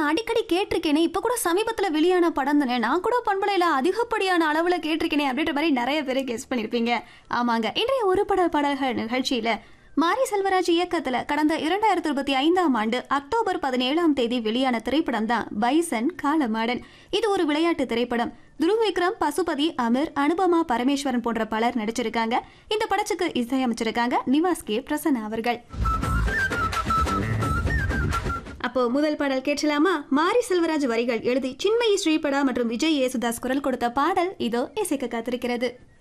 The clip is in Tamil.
நான் அடிக்கடி கேட்டிருக்கேனே, இப்ப கூட சமீபத்துல வெளியான படம் தானே, நான் கூட பண்பலையில அதிகப்படியான அளவுல கேட்டிருக்கேனே அப்படின்ற மாதிரி நிறைய பேர் கெஸ் பண்ணிருப்பீங்க. ஆமாங்க, இன்றைய ஒரு பட பாடல்கள் நிகழ்ச்சியில மாரி செல்வராஜ் இயக்கத்துல கடந்த 2025ஆம் ஆண்டு அக்டோபர் 17ஆம் தேதி வெளியான திரைப்படம் தான் பைசன் காலமாடன். இது ஒரு விளையாட்டு திரைப்படம். துருவ் விக்ரம், பசுபதி, அமீர், அனுபமா பரமேஸ்வரன் போன்ற பலர் நடிச்சிருக்காங்க. இந்த படத்துக்கு இசையமைச்சிருக்காங்க நிவாஸ் கே பிரசன்னா அவர்கள். அப்போ முதல் பாடல் கேட்கலாமா? மாரி செல்வராஜ் வரிகள் எழுதி சின்மயி ஸ்ரீபடா மற்றும் விஜய் யேசுதாஸ் குரல் கொடுத்த பாடல் இதோ இசைக்க காத்திருக்கிறது.